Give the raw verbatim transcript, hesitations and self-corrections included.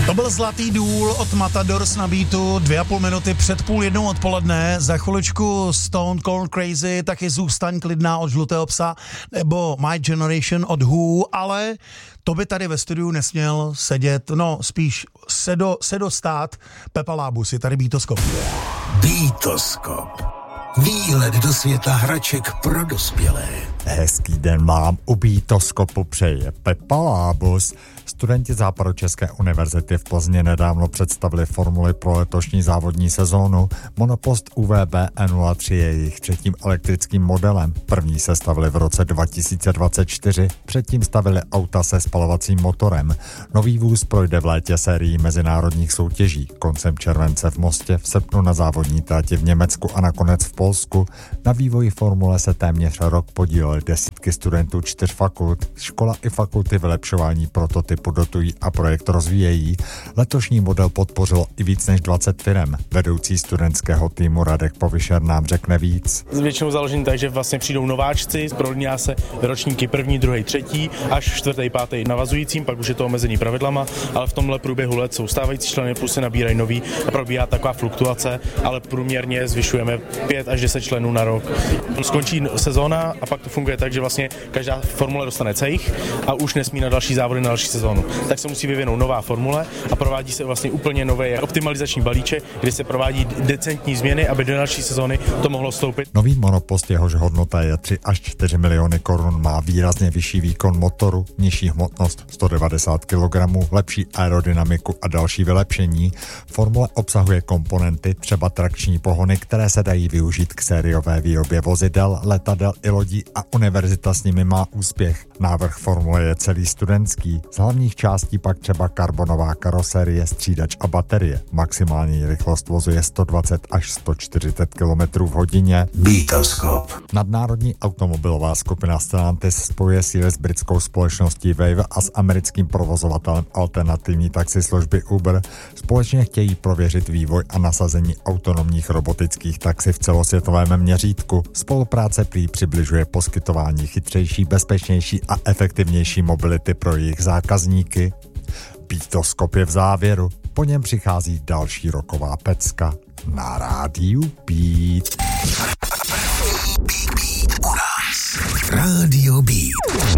To byl Zlatý důl od Matadors na beatu, dvě a půl minuty před půl jednou odpoledne. Za chviličku Stone Cold Crazy, taky Zůstaň klidná od Žlutého psa, nebo My Generation od Who, ale to by tady ve studiu nesměl sedět, no spíš sedo, sedostát Pepa Lábus, je tady Beatoskop. Beatoskop. Výlet do světa hraček pro dospělé. Hezký den vám u Beatoskopu přeje Pepa Lábus. Studenti Západočeské univerzity v Plzni nedávno představili formuli pro letošní závodní sezónu. Monopost U V B E nula tři je jejich třetím elektrickým modelem. První se stavili v roce dva tisíce dvacet čtyři, předtím stavili auta se spalovacím motorem. Nový vůz projde v létě sérií mezinárodních soutěží. Koncem července v Mostě, v srpnu na závodní tratě v Německu a nakonec v Polsku. Na vývoji formule se téměř rok podíleli desítky studentů čtyř fakult. Škola i fakulty vylepšování prototypu dotují a projekt rozvíjejí. Letošní model podpořilo i víc než dvacet firem. Vedoucí studentského týmu Radek Povyšer nám řekne víc. Většinou založený tak, že vlastně přijdou nováčci, promění se ročníky první, druhý, třetí, až čtvrtý, pátý navazujícím, pak už je to omezení pravidlama, ale v tomhle průběhu let jsou stávající členy, plus se nabírají nový a probíhá taková fluktuace, ale průměrně zvyšujeme pět až deset členů na rok. Skončí sezóna a pak to funguje tak, že vlastně každá formule dostane cejch a už nesmí na další závody na další sezónu. Tak se musí vyvinout nová formule a provádí se vlastně úplně nový optimalizační balíček, kdy se provádí decentní změny, aby do další sezóny to mohlo vstoupit. Nový monopost, jehož hodnota je tři až čtyři miliony korun, má výrazně vyšší výkon motoru, nižší hmotnost sto devadesát kilogramů, lepší aerodynamiku a další vylepšení. Formule obsahuje komponenty, třeba trakční pohony, které se dají využít k sériové výrobě vozidel, letadel i lodí a univerzita s nimi má úspěch. Návrh formule je celý studentský. Z hlavních částí pak třeba karbonová karoserie, střídač a baterie. Maximální rychlost vozu je sto dvacet až sto čtyřicet kilometrů v hodině. Beatoskop. Nadnárodní automobilová skupina Stellantis spojuje síly s britskou společností Wave a s americkým provozovatelem alternativní taxislužby Uber. Společně chtějí prověřit vývoj a nasazení autonomních robotických taxi v celosvětovém měřítku. Spolupráce prý přibližuje poskytování chytřejší, bezpečnější a efektivnější mobility pro jejich zákazníky. Beatoskop je v závěru, po něm přichází další roková pecka na rádiu Beat. Rádio Beat.